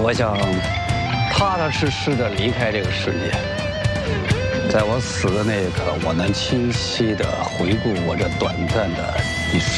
我想踏踏实实地离开这个世界。在我死的那一刻，我能清晰地回顾我这短暂的一生。